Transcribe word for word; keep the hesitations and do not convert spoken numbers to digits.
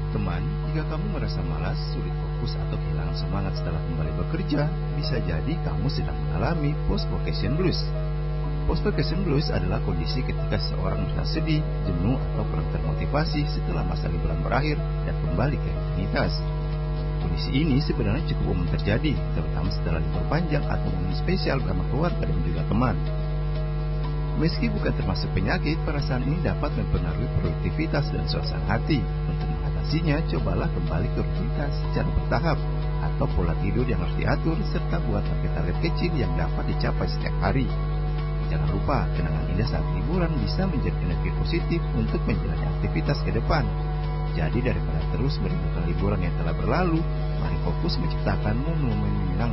Teman, jika kamu merasa malas, sulit fokus atau kehilangan semangat setelah kembali bekerja, bisa jadi kamu sedang mengalami post-vacation blues. Post-vacation blues adalah kondisi ketika seseorang merasa sedih, jenuh, atau kurang termotivasi setelah masa liburan berakhir dan kembali ke rutinitas. Kondisi ini sebenarnya cukup umum terjadi, terutama setelah libur panjang atau momen spesial bersama keluarga dan juga teman. Meski bukan termasuk penyakit, perasaan ini dapat mempengaruhi produktivitas dan suasana hati. Untuk mengatasinya, cobalah kembali ke rutinitas secara bertahap atau pola tidur yang harus diatur, serta buat target-target kecil yang dapat dicapai setiap hari. Jangan lupa, kenangan indah saat liburan bisa menjadi energi positif untuk menjalani aktivitas ke depan. Jadi daripada terus merindukan liburan yang telah berlalu, mari fokus menciptakan momen-momen menyenangkan